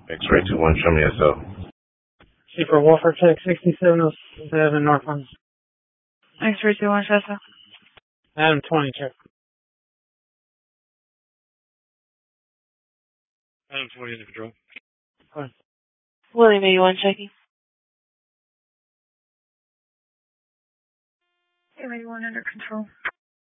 X-ray 2-1, show me yourself. Super Wolfer check 6707 Northland. X-ray 2-1, Shasta. Adam 20 check. Adam 20 under control. Fine. William 81 checking. 81 under control.